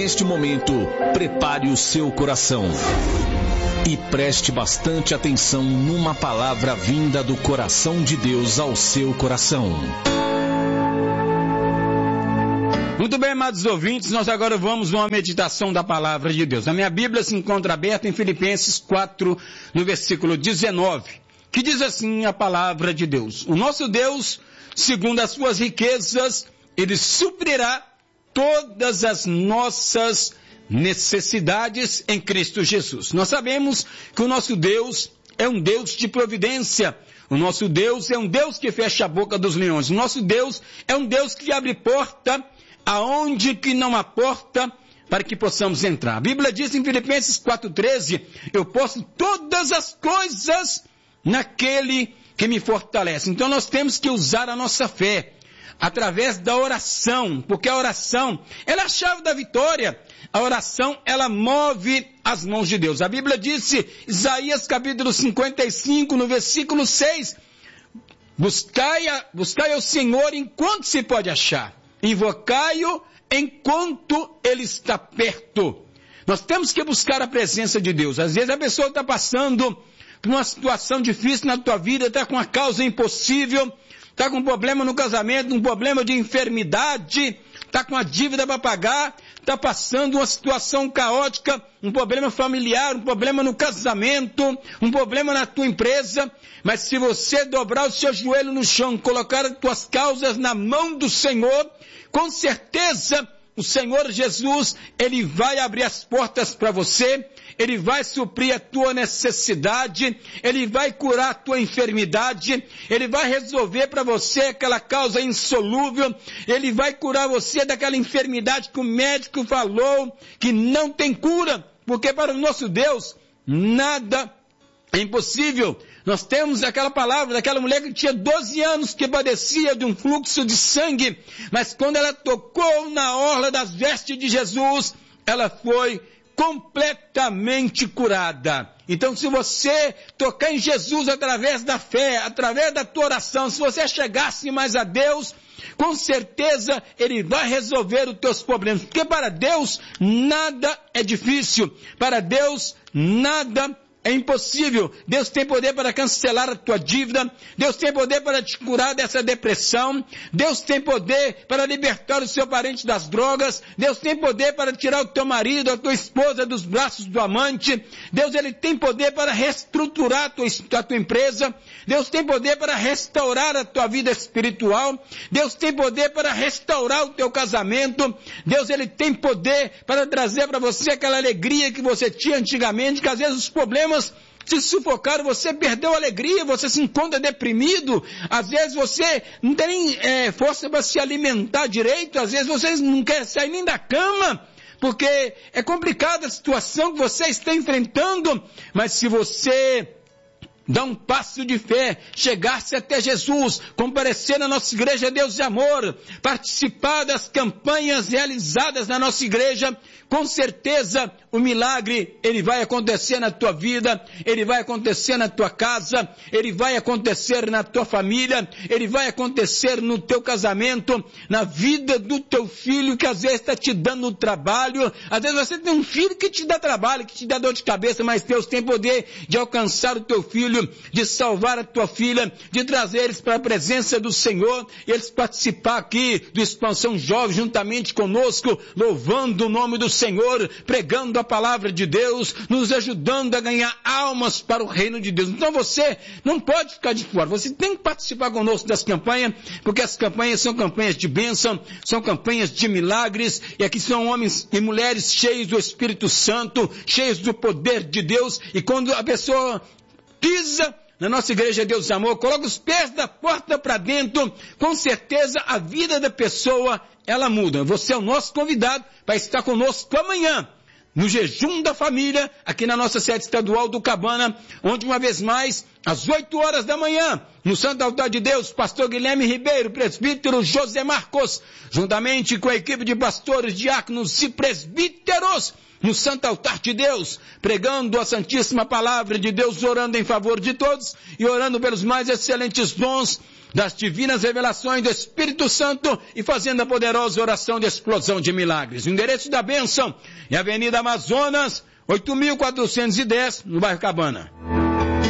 Neste momento, prepare o seu coração e preste bastante atenção numa palavra vinda do coração de Deus ao seu coração. Muito bem, amados ouvintes, nós agora vamos a uma meditação da palavra de Deus. A minha Bíblia se encontra aberta em Filipenses 4, no versículo 19, que diz assim a palavra de Deus: o nosso Deus, segundo as suas riquezas, Ele suprirá todas as nossas necessidades em Cristo Jesus. Nós sabemos que o nosso Deus é um Deus de providência. O nosso Deus é um Deus que fecha a boca dos leões. O nosso Deus é um Deus que abre porta aonde que não há porta para que possamos entrar. A Bíblia diz em Filipenses 4,13, eu posso todas as coisas naquele que me fortalece. Então nós temos que usar a nossa fé através da oração, porque a oração, ela é a chave da vitória. A oração, ela move as mãos de Deus. A Bíblia disse, Isaías capítulo 55, no versículo 6, buscai ao Senhor enquanto se pode achar. Invocai-o enquanto Ele está perto. Nós temos que buscar a presença de Deus. Às vezes a pessoa está passando por uma situação difícil na tua vida, está com uma causa impossível, está com um problema no casamento, um problema de enfermidade, está com uma dívida para pagar, está passando uma situação caótica, um problema familiar, um problema no casamento, um problema na tua empresa. Mas se você dobrar o seu joelho no chão, colocar as tuas causas na mão do Senhor, com certeza o Senhor Jesus, Ele vai abrir as portas para você, Ele vai suprir a tua necessidade, Ele vai curar a tua enfermidade, Ele vai resolver para você aquela causa insolúvel, Ele vai curar você daquela enfermidade que o médico falou que não tem cura, porque para o nosso Deus nada é impossível. Nós temos aquela palavra daquela mulher que tinha 12 anos que padecia de um fluxo de sangue, mas quando ela tocou na orla das vestes de Jesus, ela foi completamente curada. Então, se você tocar em Jesus através da fé, através da tua oração, se você chegasse mais a Deus, com certeza Ele vai resolver os teus problemas, porque para Deus nada é difícil, para Deus nada é impossível. Deus tem poder para cancelar a tua dívida. Deus tem poder para te curar dessa depressão. Deus tem poder para libertar o seu parente das drogas. Deus tem poder para tirar o teu marido, a tua esposa dos braços do amante. Deus, Ele tem poder para reestruturar a tua empresa. Deus tem poder para restaurar a tua vida espiritual. Deus tem poder para restaurar o teu casamento. Deus, Ele tem poder para trazer para você aquela alegria que você tinha antigamente, que às vezes os problemas se sufocaram, você perdeu a alegria, você se encontra deprimido, às vezes você não tem nem força para se alimentar direito, às vezes você não quer sair nem da cama, porque é complicada a situação que você está enfrentando, mas se você dá um passo de fé, chegar-se até Jesus, comparecer na nossa igreja Deus de Amor, participar das campanhas realizadas na nossa igreja, com certeza o milagre, ele vai acontecer na tua vida, ele vai acontecer na tua casa, ele vai acontecer na tua família, ele vai acontecer no teu casamento, na vida do teu filho que às vezes está te dando trabalho, às vezes você tem um filho que te dá trabalho, que te dá dor de cabeça, mas Deus tem poder de alcançar o teu filho, de salvar a tua filha, de trazer eles para a presença do Senhor, e eles participar aqui do Expansão Jovem juntamente conosco, louvando o nome do Senhor, pregando a palavra de Deus, nos ajudando a ganhar almas para o reino de Deus. Então você não pode ficar de fora, você tem que participar conosco das campanhas, porque as campanhas são campanhas de bênção, são campanhas de milagres, e aqui são homens e mulheres cheios do Espírito Santo, cheios do poder de Deus, e quando a pessoa pisa na nossa igreja Deus de Amor, coloca os pés da porta para dentro, com certeza a vida da pessoa, ela muda. Você é o nosso convidado para estar conosco amanhã, no jejum da família, aqui na nossa sede estadual do Cabana, onde uma vez mais, às 8 horas da manhã, no Santo Altar de Deus, pastor Guilherme Ribeiro, presbítero José Marcos, juntamente com a equipe de pastores, diáconos e presbíteros, no Santo Altar de Deus, pregando a Santíssima Palavra de Deus, orando em favor de todos e orando pelos mais excelentes dons das divinas revelações do Espírito Santo e fazendo a poderosa oração de explosão de milagres. O endereço da bênção é Avenida Amazonas, 8.410, no bairro Cabana.